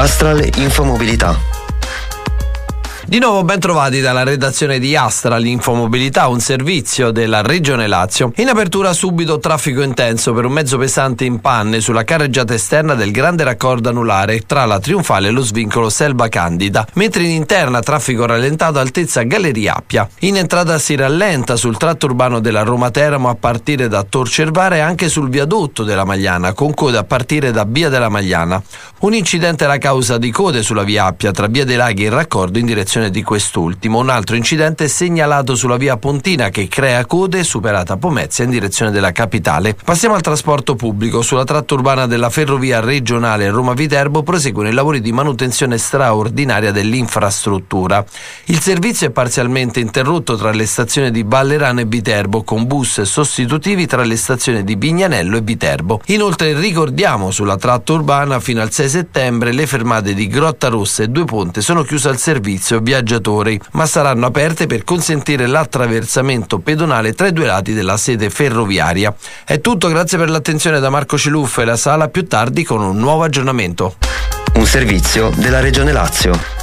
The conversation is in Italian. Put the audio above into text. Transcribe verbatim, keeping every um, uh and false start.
Astral Infomobilità. Di nuovo ben trovati dalla redazione di Astral Infomobilità, un servizio della Regione Lazio. In apertura subito traffico intenso per un mezzo pesante in panne sulla carreggiata esterna del grande raccordo anulare tra la Trionfale e lo svincolo Selva Candida, mentre in interna traffico rallentato altezza Galleria Appia. In entrata si rallenta sul tratto urbano della Roma Teramo a partire da Tor Cervara e anche sul viadotto della Magliana, con code a partire da Via della Magliana. Un incidente è la causa di code sulla via Appia tra Via dei Laghi e il raccordo in direzione di quest'ultimo. Un altro incidente è segnalato sulla via Pontina che crea code superata Pomezia in direzione della capitale. Passiamo al trasporto pubblico. Sulla tratta urbana della ferrovia regionale Roma-Viterbo proseguono i lavori di manutenzione straordinaria dell'infrastruttura. Il servizio è parzialmente interrotto tra le stazioni di Ballerano e Viterbo, con bus sostitutivi tra le stazioni di Bignanello e Viterbo. Inoltre ricordiamo sulla tratta urbana fino al sei settembre le fermate di Grotta Rossa e Due Ponte sono chiuse al servizio viaggiatori, ma saranno aperte per consentire l'attraversamento pedonale tra i due lati della sede ferroviaria. È tutto, grazie per l'attenzione da Marco Celuffa e la Sala, più tardi con un nuovo aggiornamento. Un servizio della Regione Lazio.